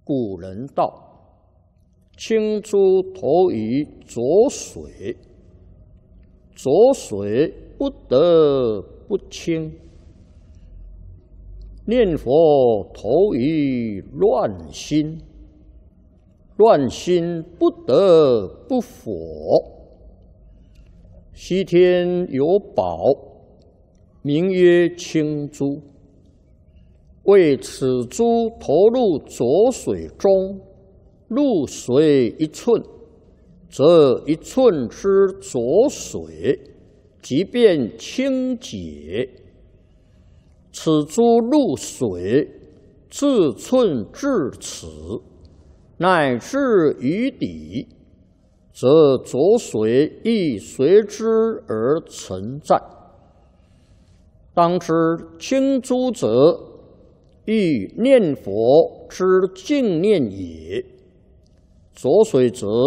古人道：清珠投于浊水，浊水不得不清；念佛投于乱心，乱心不得不佛。西天有宝，名曰清珠。为此珠投入浊水中，入水1寸，则1寸之浊水即便清解。此珠入水，自寸至此，乃至于底，则浊水亦随之而存在。当知清珠者，欲念佛之净念也；浊水则